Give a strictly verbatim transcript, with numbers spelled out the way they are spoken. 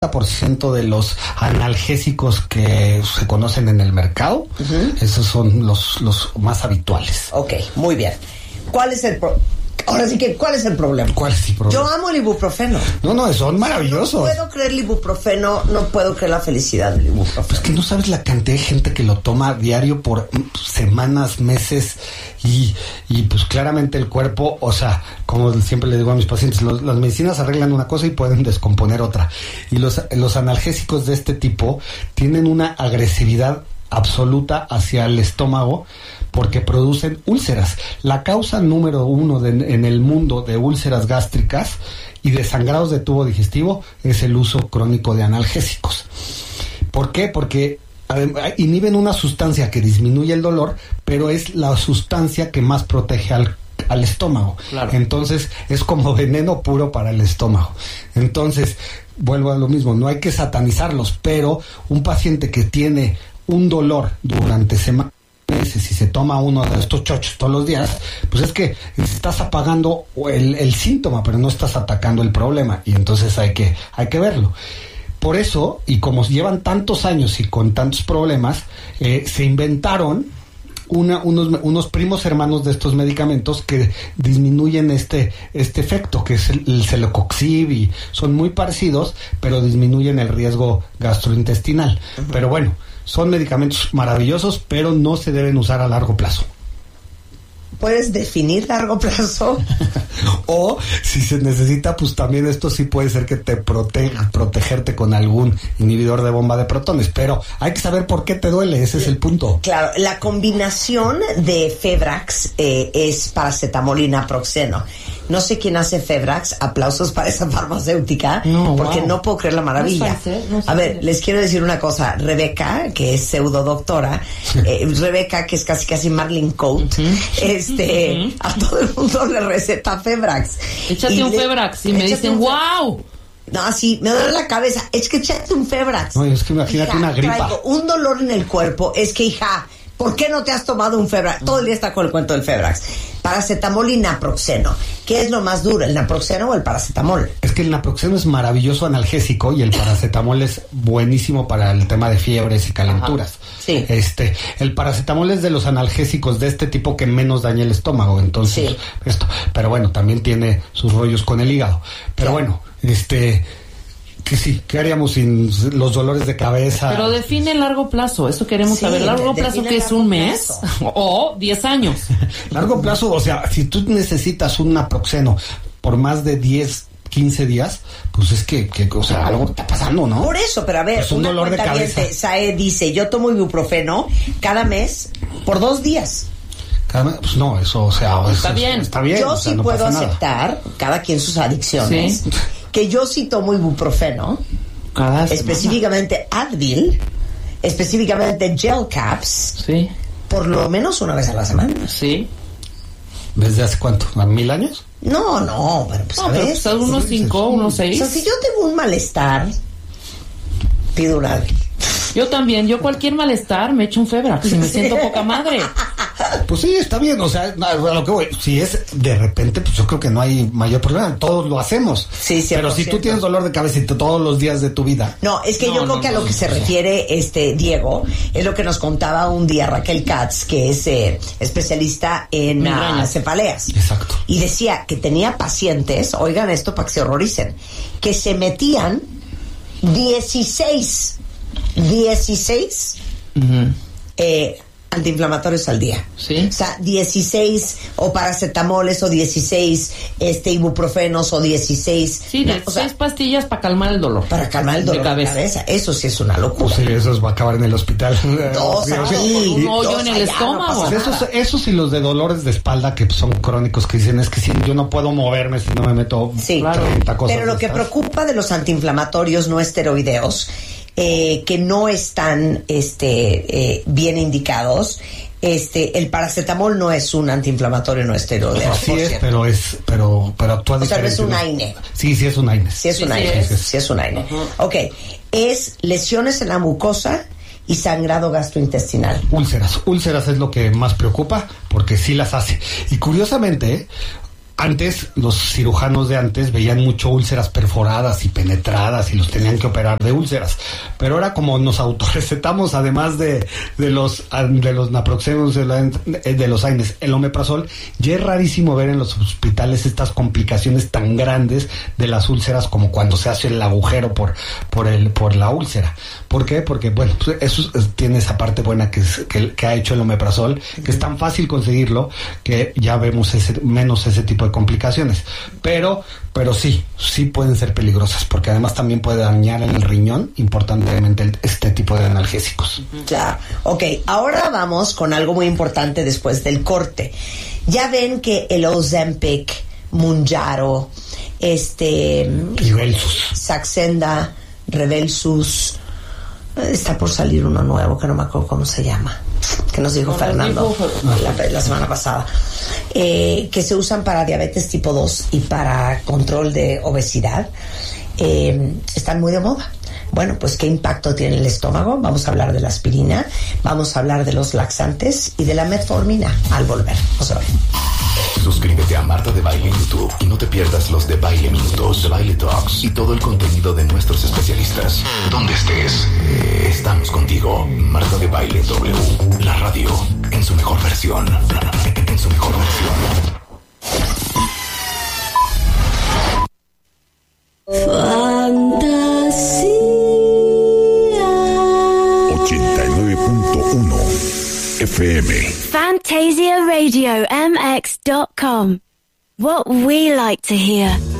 por ciento de los analgésicos que se conocen en el mercado, uh-huh. esos son los, los más habituales. Ok, muy bien. ¿Cuál es el pro- Ahora sí que, ¿cuál es el problema? ¿Cuál es el problema? Yo amo el ibuprofeno. No, no, son maravillosos. No puedo creer el ibuprofeno, no puedo creer la felicidad del ibuprofeno. Pues que no sabes la cantidad de gente que lo toma diario por semanas, meses, y, y pues claramente el cuerpo, o sea, como siempre le digo a mis pacientes, los, las medicinas arreglan una cosa y pueden descomponer otra. Y los, los analgésicos de este tipo tienen una agresividad absoluta hacia el estómago porque producen úlceras. La causa número uno de, en el mundo de úlceras gástricas y de sangrados de tubo digestivo es el uso crónico de analgésicos. ¿Por qué? Porque inhiben una sustancia que disminuye el dolor, pero es la sustancia que más protege al al estómago. Claro. Entonces es como veneno puro para el estómago. Entonces, vuelvo a lo mismo, no hay que satanizarlos, pero un paciente que tiene un dolor durante semanas, si se toma uno de estos chochos todos los días, pues es que estás apagando el, el síntoma, pero no estás atacando el problema, y entonces hay que, hay que verlo. Por eso, y como llevan tantos años y con tantos problemas, eh, se inventaron Una, unos, unos primos hermanos de estos medicamentos que disminuyen este, este efecto, que es el, el Celecoxib, y son muy parecidos, pero disminuyen el riesgo gastrointestinal. Uh-huh. Pero bueno, son medicamentos maravillosos, pero no se deben usar a largo plazo. ¿Puedes definir largo plazo? O si se necesita, pues también esto sí puede ser que te proteja, protegerte con algún inhibidor de bomba de protones, pero hay que saber por qué te duele, ese es el punto. Claro, la combinación de Febrax eh, es paracetamol y naproxeno. No sé quién hace Febrax, aplausos para esa farmacéutica, no, porque wow. no puedo creer la maravilla. No sé, no sé. A ver, les quiero decir una cosa, Rebeca, que es pseudo doctora, eh, Rebeca, que es casi casi Marlene Coat, uh-huh. este, uh-huh. a todo el mundo le receta Febrax. Échate y un le, Febrax y me dicen, wow. No, sí, me duele la cabeza. Es que échate un Febrax. No, es que imagínate hija, una gripa. Traigo un dolor en el cuerpo. Es que, hija, ¿por qué no te has tomado un Febrax? Todo el día está con el cuento del Febrax. Paracetamol y naproxeno. ¿Qué es lo más duro, el naproxeno o el paracetamol? Es que el naproxeno es maravilloso analgésico y el paracetamol es buenísimo para el tema de fiebres y calenturas. Ajá. Sí. Este, el paracetamol es de los analgésicos de este tipo que menos daña el estómago, entonces sí. esto, pero bueno, también tiene sus rollos con el hígado. Pero claro. bueno, este que sí, ¿qué haríamos sin los dolores de cabeza? Pero define largo plazo, eso queremos sí, saber. ¿Largo plazo que es un mes plazo. o diez años? Largo plazo, o sea, si tú necesitas un naproxeno por más de diez, quince días, pues es que, que o sea, algo está pasando, ¿no? Por eso, pero a ver, pues un dolor de cabeza. Sae dice, yo tomo ibuprofeno cada mes por dos días. Cada, pues no, eso, o sea, está eso, bien. Está bien. Yo o sea, sí no puedo aceptar, nada. cada quien sus adicciones, sí. que yo sí tomo ibuprofeno, cada específicamente Advil, específicamente Gel Caps, sí. por lo menos una vez a la semana. Sí. ¿Desde hace cuánto? ¿A mil años? No, no, bueno, pues no, a ver. Pues unos cinco, unos seis. O sea, si yo tengo un malestar, pido un Advil. Yo también, yo cualquier malestar me echo un Febrax y me siento poca madre. Pues sí, está bien, o sea, a lo que voy, si es de repente, pues yo creo que no hay mayor problema, todos lo hacemos. Sí, sí. Pero si tú tienes dolor de cabeza todos los días de tu vida. No, es que no, yo creo no, que a lo no, que no, se no, refiere este Diego, es lo que nos contaba un día Raquel Katz, que es eh, especialista en uh, cefaleas. Exacto. Y decía que tenía pacientes, oigan esto para que se horroricen, que se metían dieciséis dieciséis uh-huh. eh, antiinflamatorios al día. ¿Sí? O sea, dieciséis o paracetamoles o dieciséis este ibuprofenos o dieciséis. Sí, dieciséis o sea, pastillas para calmar el dolor. Para calmar el dolor de cabeza. De cabeza. Eso sí es una locura. Pues sí, eso va a acabar en el hospital. Dos, sí, sí, un hoyo en el estómago. No pues esos, esos y los de dolores de espalda que son crónicos, que dicen es que si yo no puedo moverme si no me meto sí, claro, treinta cosas. Pero lo que preocupa de los antiinflamatorios no esteroideos, Eh, que no están este, eh, bien indicados. Este, el paracetamol no es un antiinflamatorio no esteroideo. Sí es, pero es, pero, pero actúa diferente. O sea, no es un A AINE. Sí, sí es un AINE. Sí es un sí, AINE. sí es. Sí es un AINE. Uh-huh. Ok. Es lesiones en la mucosa y sangrado gastrointestinal. Úlceras. Úlceras es lo que más preocupa porque sí las hace. Y curiosamente, antes, los cirujanos de antes veían mucho úlceras perforadas y penetradas y los tenían que operar de úlceras. Pero ahora, como nos autorrecetamos, además de, de los de los naproxenos, de, la, de los AINES, el omeprazol, ya es rarísimo ver en los hospitales estas complicaciones tan grandes de las úlceras como cuando se hace el agujero por por el por la úlcera. ¿Por qué? Porque, bueno, pues eso es, tiene esa parte buena que, es, que, que ha hecho el omeprazol, que es tan fácil conseguirlo que ya vemos ese, menos ese tipo de complicaciones, pero pero sí, sí pueden ser peligrosas, porque además también puede dañar en el riñón importantemente el, este tipo de analgésicos. Claro. Ok, ahora vamos con algo muy importante después del corte. Ya ven que el Ozempic, Mounjaro, este Rybelsus, Saxenda, Rybelsus, está por salir uno nuevo que no me acuerdo cómo se llama, que nos dijo no, Fernando dijo, la, la semana pasada, eh, que se usan para diabetes tipo dos y para control de obesidad, eh, están muy de moda. Bueno, pues ¿qué impacto tiene el estómago? Vamos a hablar de la aspirina, vamos a hablar de los laxantes y de la metformina al volver. Vamos a ver. Suscríbete a Marta de Baile en YouTube y no te pierdas los de Baile Minutos, de Baile Talks y todo el contenido de nuestros especialistas. Donde estés, estamos contigo. Marta de Baile W, la radio en su mejor versión. En su mejor versión. Fantasía ochenta y nueve punto uno F M. Fantasia Radio M X dot com. What we like to hear.